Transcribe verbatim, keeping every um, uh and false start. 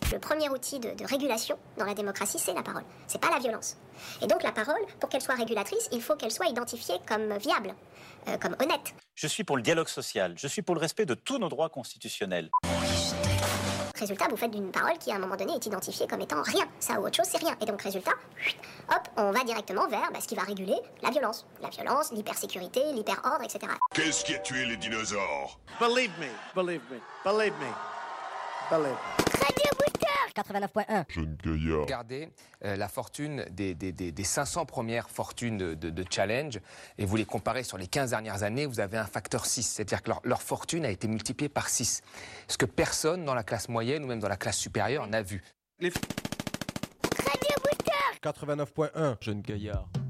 Le premier outil de, de régulation dans la démocratie, c'est la parole. C'est pas la violence. Et donc la parole, pour qu'elle soit régulatrice, il faut qu'elle soit identifiée comme viable, euh, comme honnête. Je suis pour le dialogue social, je suis pour le respect de tous nos droits constitutionnels. Résultat, vous faites d'une parole qui, à un moment donné, est identifiée comme étant rien. Ça ou autre chose, c'est rien. Et donc, résultat, hop, on va directement vers bah, ce qui va réguler la violence. La violence, l'hypersécurité, l'hyperordre, et cetera. Qu'est-ce qui a tué les dinosaures? Believe me, believe me, believe me, believe me. Radio Booster quatre-vingt-neuf point un. Jeune gaillard. Regardez euh, la fortune des, des, des, des cinq cents premières fortunes de, de, de Challenge et vous les comparez sur les quinze dernières années, vous avez un facteur six. C'est-à-dire que leur, leur fortune a été multipliée par six. Ce que personne dans la classe moyenne ou même dans la classe supérieure n'a vu. Les... Radio Booster quatre-vingt-neuf point un. Jeune gaillard.